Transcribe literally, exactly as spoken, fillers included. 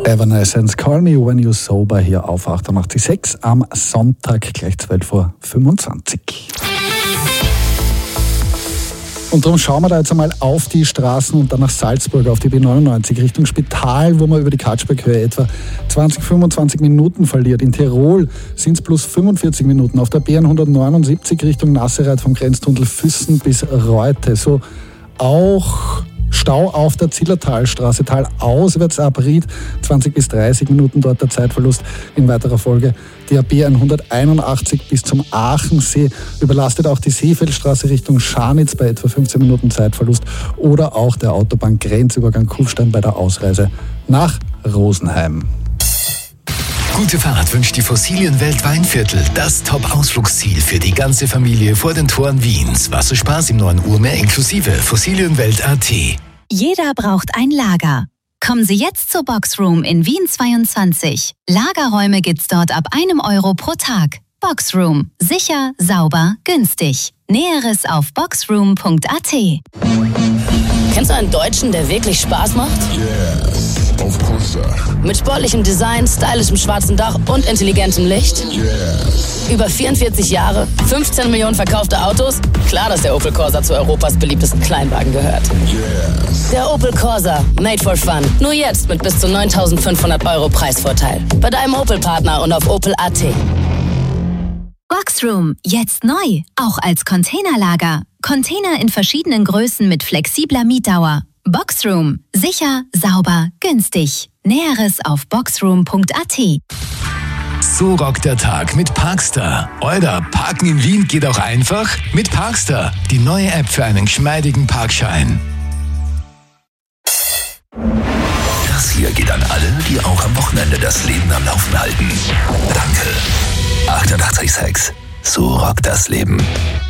Evanescence, Call Me When You're Sober, hier auf achtundachtzig Komma sechs am Sonntag, gleich zwölf Uhr fünfundzwanzig. Und darum schauen wir da jetzt einmal auf die Straßen und dann nach Salzburg auf die B neunundneunzig Richtung Spital, wo man über die Katschberghöhe etwa zwanzig, fünfundzwanzig Minuten verliert. In Tirol sind es plus fünfundvierzig Minuten. Auf der B hundertneunundsiebzig Richtung Nasserreit vom Grenztunnel Füssen bis Reute. So auch Stau auf der Zillertalstraße, talauswärts ab Ried, zwanzig bis dreißig Minuten dort der Zeitverlust. In weiterer Folge die B hunderteinundachtzig bis zum Aachensee, überlastet auch die Seefeldstraße Richtung Scharnitz bei etwa fünfzehn Minuten Zeitverlust oder auch der Autobahngrenzübergang Kufstein bei der Ausreise nach Rosenheim. Gute Fahrt wünscht die Fossilienwelt Weinviertel, das Top-Ausflugsziel für die ganze Familie vor den Toren Wiens. Wasserspaß im neuen Urmeer inklusive Fossilienwelt Punkt at. Jeder braucht ein Lager. Kommen Sie jetzt zur Boxroom in Wien zweiundzwanzig. Lagerräume gibt's dort ab einem Euro pro Tag. Boxroom. Sicher, sauber, günstig. Näheres auf boxroom Punkt at. Kennst du einen Deutschen, der wirklich Spaß macht? Yes, of course. Mit sportlichem Design, stylischem schwarzen Dach und intelligentem Licht? Yes. Über vierundvierzig Jahre, fünfzehn Millionen verkaufte Autos? Klar, dass der Opel Corsa zu Europas beliebtesten Kleinwagen gehört. Yes. Der Opel Corsa, made for fun. Nur jetzt mit bis zu neuntausendfünfhundert Euro Preisvorteil. Bei deinem Opel-Partner und auf opel Punkt at. Boxroom, jetzt neu, auch als Containerlager. Container in verschiedenen Größen mit flexibler Mietdauer. Boxroom, sicher, sauber, günstig. Näheres auf boxroom Punkt at. So rockt der Tag mit Parkstar. Oder Parken in Wien geht auch einfach mit Parkstar, die neue App für einen geschmeidigen Parkschein. Das hier geht an alle, die auch am Wochenende das Leben am Laufen halten. Danke. achtundachtzig Komma sechs. So rockt das Leben.